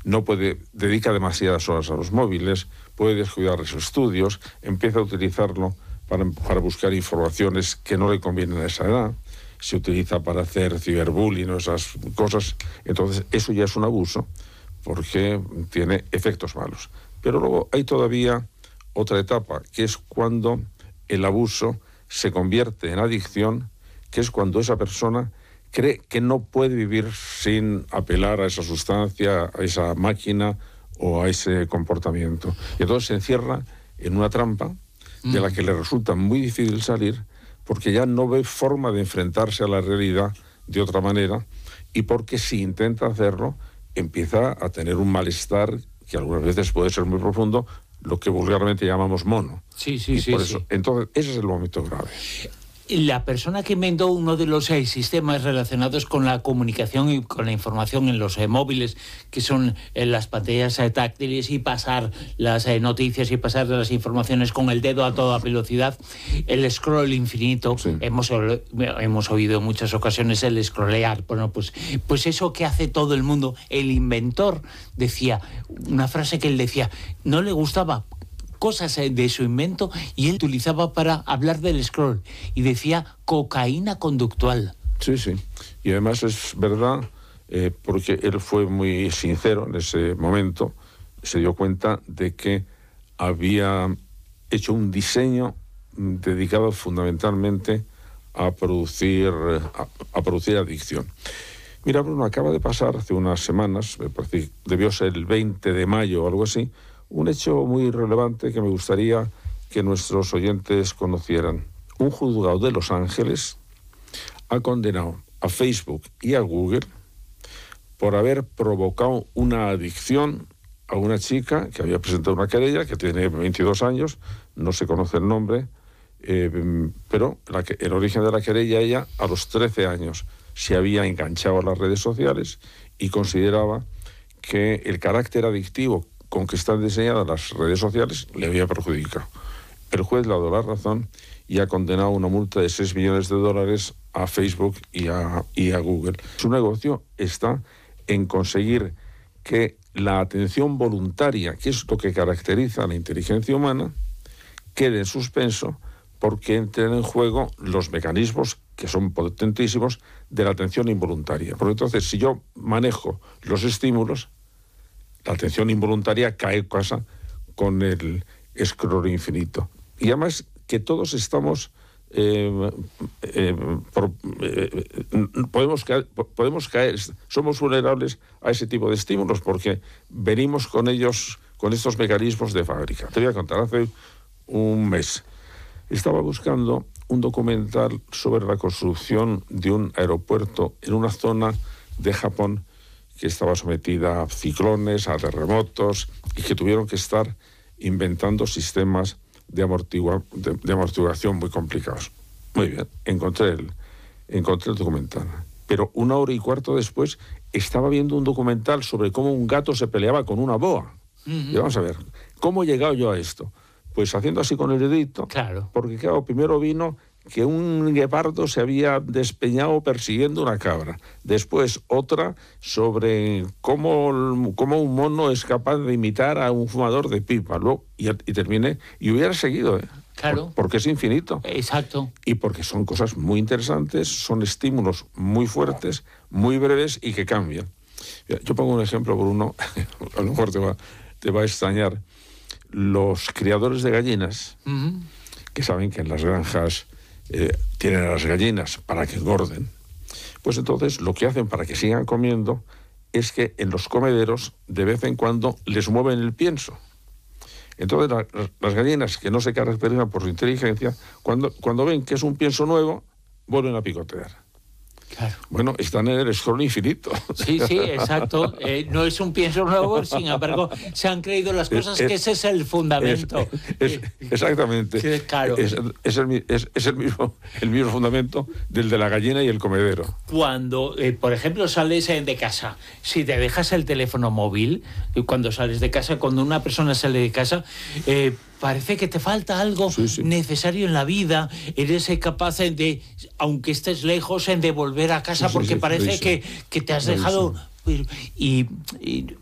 no puede, dedica demasiadas horas a los móviles, puede descuidar sus estudios, empieza a utilizarlo para buscar informaciones que no le convienen a esa edad, se utiliza para hacer ciberbullying o esas cosas. Entonces eso ya es un abuso porque tiene efectos malos. Pero luego hay todavía otra etapa, que es cuando el abuso se convierte en adicción, que es cuando esa persona cree que no puede vivir sin apelar a esa sustancia, a esa máquina o a ese comportamiento. Y entonces se encierra en una trampa de la que le resulta muy difícil salir, porque ya no ve forma de enfrentarse a la realidad de otra manera, y porque si intenta hacerlo, empieza a tener un malestar que algunas veces puede ser muy profundo, lo que vulgarmente llamamos mono. Sí. Entonces, ese es el momento grave. La persona que inventó uno de los sistemas relacionados con la comunicación y con la información en los móviles, que son las pantallas táctiles, y pasar las noticias y pasar las informaciones con el dedo a toda velocidad, el scroll infinito, sí. Hemos oído en muchas ocasiones el scrollear. Bueno, pues eso que hace todo el mundo. El inventor decía, una frase que él decía, no le gustaba cosas de su invento, y él utilizaba para hablar del scroll, y decía cocaína conductual. Sí. Y además es verdad, porque él fue muy sincero en ese momento, se dio cuenta de que había hecho un diseño dedicado fundamentalmente a producir adicción. Mira, Bruno, acaba de pasar hace unas semanas, me parece, debió ser el 20 de mayo o algo así, un hecho muy relevante que me gustaría que nuestros oyentes conocieran. Un juzgado de Los Ángeles ha condenado a Facebook y a Google por haber provocado una adicción a una chica que había presentado una querella, que tiene 22 años, no se conoce el nombre, pero el origen de la querella, ella a los 13 años se había enganchado a las redes sociales y consideraba que el carácter adictivo con que están diseñadas las redes sociales le había perjudicado. El juez le ha dado la razón y ha condenado una multa de $6 millones a Facebook y a Google. Su negocio está en conseguir que la atención voluntaria, que es lo que caracteriza a la inteligencia humana, quede en suspenso, porque entran en juego los mecanismos, que son potentísimos, de la atención involuntaria. Porque entonces, si yo manejo los estímulos, la atención involuntaria cae casa con el scroll infinito. Y además que todos estamos, podemos caer, somos vulnerables a ese tipo de estímulos, porque venimos con ellos, con estos mecanismos de fábrica. Te voy a contar, hace un mes estaba buscando un documental sobre la construcción de un aeropuerto en una zona de Japón que estaba sometida a ciclones, a terremotos, y que tuvieron que estar inventando sistemas de amortiguación muy complicados. Muy bien, encontré el documental. Pero 1 hora y cuarto después estaba viendo un documental sobre cómo un gato se peleaba con una boa. Y vamos a ver, ¿cómo he llegado yo a esto? Pues haciendo así con el dedito, claro. Porque claro, primero vino que un guepardo se había despeñado persiguiendo una cabra. Después otra sobre cómo un mono es capaz de imitar a un fumador de pipa. Luego, y terminé, y hubiera seguido, Claro. Porque es infinito. Exacto. Y porque son cosas muy interesantes, son estímulos muy fuertes, muy breves y que cambian. Yo pongo un ejemplo, Bruno, a lo mejor te va a extrañar. Los criadores de gallinas, que saben que en las granjas tienen a las gallinas para que engorden, pues entonces lo que hacen para que sigan comiendo es que en los comederos de vez en cuando les mueven el pienso. Entonces las gallinas, que no se caracterizan por su inteligencia, cuando ven que es un pienso nuevo, vuelven a picotear. Claro. Bueno, están en el scroll infinito. Sí, exacto. No es un pienso nuevo, sin embargo, se han creído las cosas que ese es el fundamento. Exactamente. Sí, claro. Es el mismo fundamento del de la gallina y el comedero. Cuando, por ejemplo, sales de casa, si te dejas el teléfono móvil, cuando sales de casa, cuando una persona sale de casa, parece que te falta algo necesario en la vida. Eres capaz de, aunque estés lejos, de volver a casa porque parece que te has dejado. Y